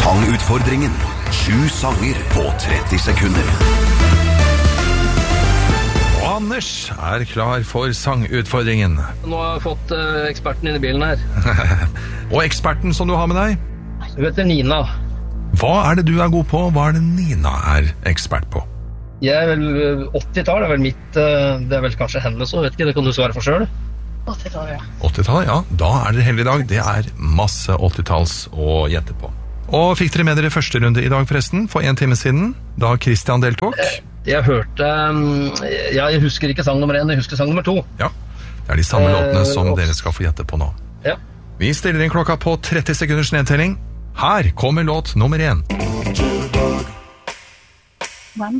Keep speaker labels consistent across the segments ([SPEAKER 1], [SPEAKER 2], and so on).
[SPEAKER 1] Sangutfordringen. 7 sanger på 30 sekunder.
[SPEAKER 2] Og Anders klar for sangutfordringen.
[SPEAKER 3] Nå har jeg fått eksperten inn i bilen her.
[SPEAKER 2] Og eksperten som du har med deg?
[SPEAKER 3] Hun heter Nina.
[SPEAKER 2] Hva det du god på? Hva det Nina ekspert på?
[SPEAKER 3] Jeg vel 80-tall, det vel mitt, det vel kanskje hennes også, vet ikke, det kan du svare for selv.
[SPEAKER 4] 80-tallet, ja.
[SPEAKER 2] 80-tallet, ja. Da det heldig dag. Det masse 80-talls å gjette på. Og fikk dere med dere første runde i dag forresten, for 1 time siden, da Christian deltok?
[SPEAKER 3] Jeg hørte, jeg husker ikke sang nummer 1, jeg husker sang nummer 2.
[SPEAKER 2] Ja, det de samme låtene som dere skal få gjette på nå.
[SPEAKER 3] Ja.
[SPEAKER 2] Vi stiller inn klokka på 30 sekunders nedtelling. Her kommer låt nummer 1.
[SPEAKER 4] Hvem?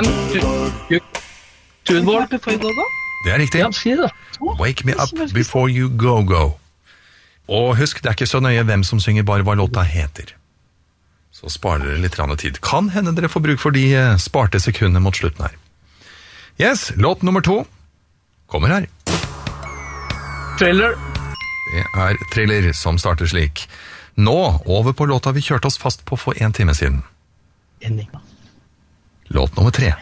[SPEAKER 3] Tunborg?
[SPEAKER 4] Before you go go?
[SPEAKER 2] Det riktig.
[SPEAKER 3] Ja, si det.
[SPEAKER 2] Wake me up before you go go. Og husk, det ikke så nøye hvem som synger, bare hva låta heter. Så sparer dere litt tid. Kan hende dere får bruk for de sparte sekundene mot slutten her. Yes, låt nummer 2 kommer her.
[SPEAKER 3] Thriller.
[SPEAKER 2] Det Thriller som starter slik. Nå over på låta vi kjørte oss fast på for 1 time siden.
[SPEAKER 3] Enigma.
[SPEAKER 2] Låt nummer 3.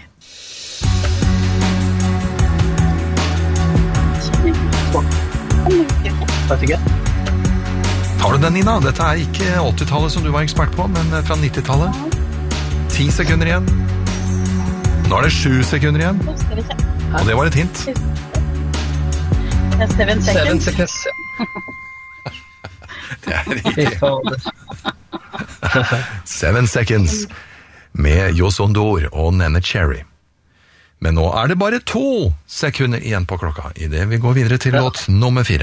[SPEAKER 3] Vet ikke.
[SPEAKER 2] Tar du den, Nina? Dette ikke 80-tallet som du var ekspert på, men fra 90-tallet. 10 sekunder igjen. Nå det 7 sekunder igjen. Og det var et hint.
[SPEAKER 4] 7 seconds.
[SPEAKER 3] 7 seconds.
[SPEAKER 2] Det riktig. 7 seconds med Josondor og Nene Cherry. Men nå det bare 2 sekunder igjen på klokka, i det vi går videre til låt nummer 4.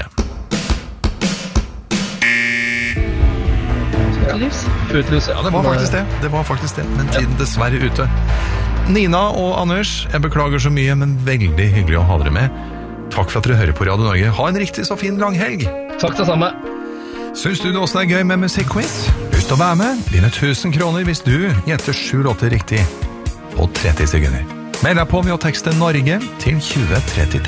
[SPEAKER 3] Utlys.
[SPEAKER 2] Ja, det var faktisk det, men tiden dessverre ute. Nina og Anders, jeg beklager så mye, men veldig hyggelig å ha dere med. Takk for at dere hører på Radio Norge. Ha en riktig så fin lang helg.
[SPEAKER 3] Takk det samme.
[SPEAKER 2] Syns du det også gøy med musikkquiz? Lyst til å være med? Vinne 1000 kroner hvis du gjetter 7 låter riktig på 30 sekunder. Meld deg på med å tekste Norge til 2033.